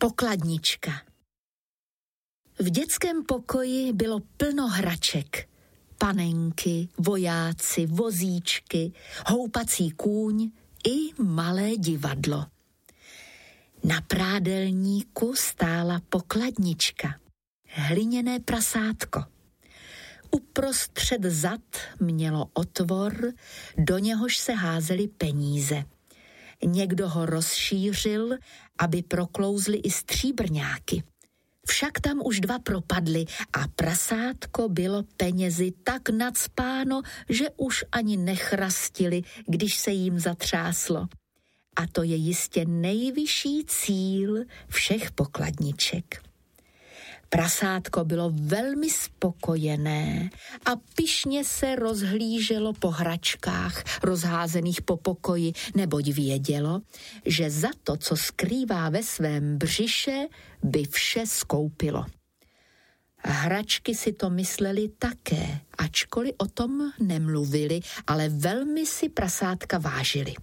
Pokladnička. V dětském pokoji bylo plno hraček. Panenky, vojáci, vozíčky, houpací kůň i malé divadlo. Na prádelníku stála pokladnička, hliněné prasátko. Uprostřed zad mělo otvor, do něhož se házely peníze. Někdo ho rozšířil, aby proklouzly i stříbrňáky. Však tam už 2 propadly a prasátko bylo penězi tak nacpáno, že už ani nechrastily, když se jim zatřáslo. A to je jistě nejvyšší cíl všech pokladniček. Prasátko bylo velmi spokojené a pyšně se rozhlíželo po hračkách rozházených po pokoji, neboť vědělo, že za to, co skrývá ve svém břiše, by vše skoupilo. Hračky si to mysleli také, ačkoliv o tom nemluvili, ale velmi si prasátka vážili.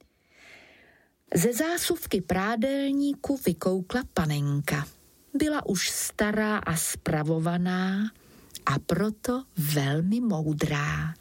Ze zásuvky prádelníku vykoukla panenka. Byla už stará a spravovaná a proto velmi moudrá.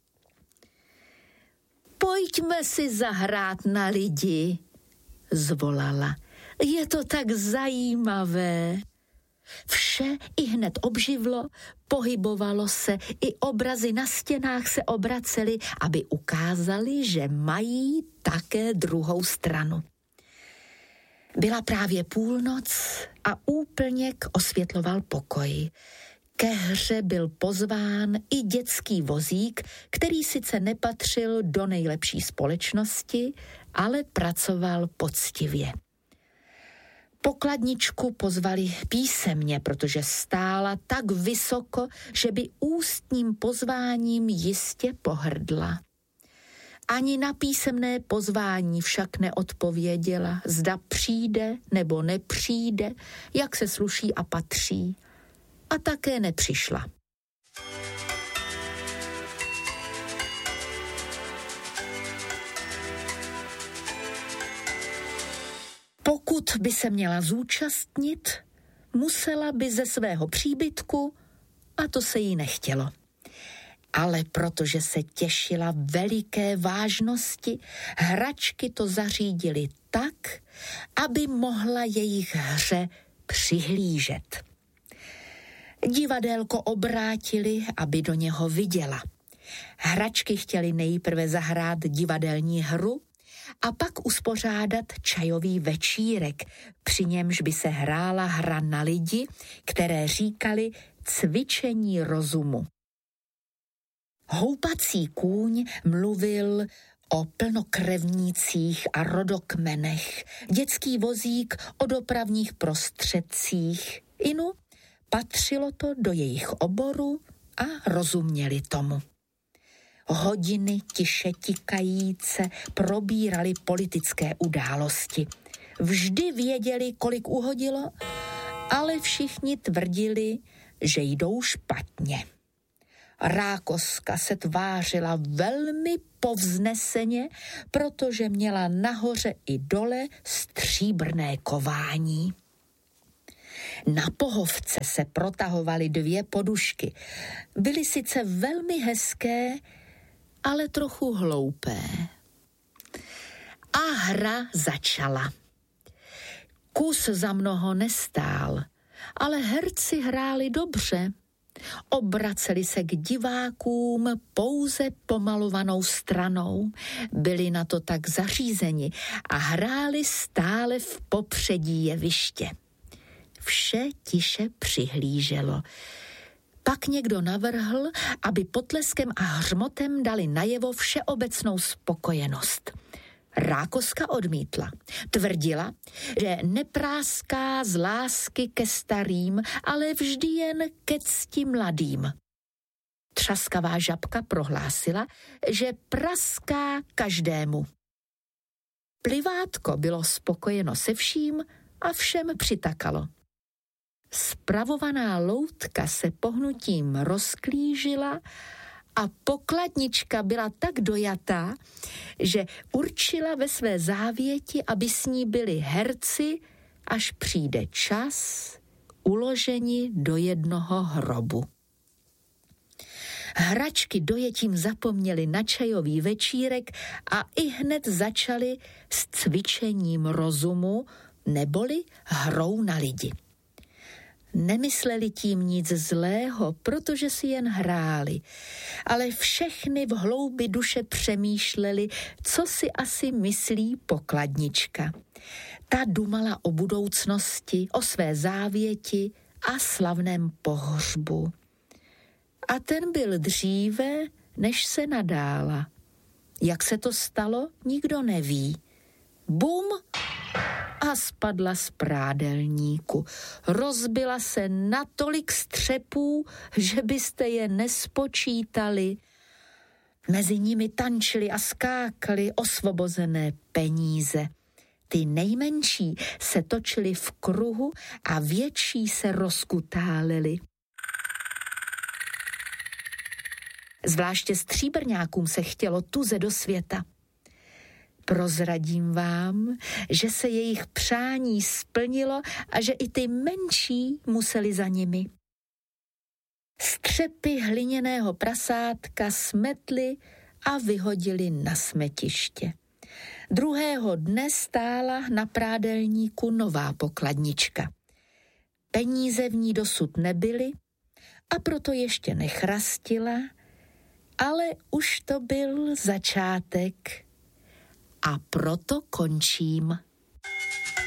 Pojďme si zahrát na lidi, zvolala. Je to tak zajímavé. Vše ihned obživlo, pohybovalo se, i obrazy na stěnách se obracely, aby ukázali, že mají také druhou stranu. Byla právě půlnoc a úplněk osvětloval pokoj. Ke hře byl pozván i dětský vozík, který sice nepatřil do nejlepší společnosti, ale pracoval poctivě. Pokladničku pozvali písemně, protože stála tak vysoko, že by ústním pozváním jistě pohrdla. Ani na písemné pozvání však neodpověděla, zda přijde nebo nepřijde, jak se sluší a patří. A také nepřišla. Pokud by se měla zúčastnit, musela by ze svého příbytku, a to se jí nechtělo. Ale protože se těšila veliké vážnosti, hračky to zařídily tak, aby mohla jejich hře přihlížet. Divadélko obrátili, aby do něho viděla. Hračky chtěly nejprve zahrát divadelní hru a pak uspořádat čajový večírek, při němž by se hrála hra na lidi, které říkali cvičení rozumu. Houpací kůň mluvil o plnokrevnících a rodokmenech, dětský vozík o dopravních prostředcích. Inu, patřilo to do jejich oboru a rozuměli tomu. Hodiny tiše tikajíce probírali politické události. Vždy věděli, kolik uhodilo, ale všichni tvrdili, že jdou špatně. Rákoska se tvářila velmi povzneseně, protože měla nahoře i dole stříbrné kování. Na pohovce se protahovaly 2 podušky. Byly sice velmi hezké, ale trochu hloupé. A hra začala. Kus za mnoho nestál, ale herci hráli dobře. Obraceli se k divákům pouze pomalovanou stranou, byli na to tak zařízeni a hráli stále v popředí jeviště. Vše tiše přihlíželo. Pak někdo navrhl, aby potleskem a hřmotem dali najevo všeobecnou spokojenost. Rákoska odmítla. Tvrdila, že nepráská z lásky ke starým, ale vždy jen ke cti mladým. Třaskavá žabka prohlásila, že praská každému. Plivátko bylo spokojeno se vším a všem přitakalo. Spravovaná loutka se pohnutím rozklížila a pokladnička byla tak dojatá, že určila ve své závěti, aby s ní byli herci až přijde čas uloženi do jednoho hrobu. Hračky dojetím zapomněly na čajový večírek a ihned začaly s cvičením rozumu neboli hrou na lidi. Nemysleli tím nic zlého, protože si jen hráli, ale všechny v hloubi duše přemýšleli, co si asi myslí pokladnička. Ta dumala o budoucnosti, o své závěti a slavném pohřbu. A ten byl dříve, než se nadála. Jak se to stalo, nikdo neví. Bum! A spadla z prádelníku. Rozbila se na tolik střepů, že byste je nespočítali. Mezi nimi tančily a skákaly osvobozené peníze. Ty nejmenší se točily v kruhu a větší se rozkutálely. Zvláště stříbrňákům se chtělo tuze do světa. Prozradím vám, že se jejich přání splnilo a že i ty menší museli za nimi. Střepy hliněného prasátka smetli a vyhodili na smetiště. Druhého dne stála na prádelníku nová pokladnička. Peníze v ní dosud nebyly a proto ještě nechrastila, ale už to byl začátek. A proto končím.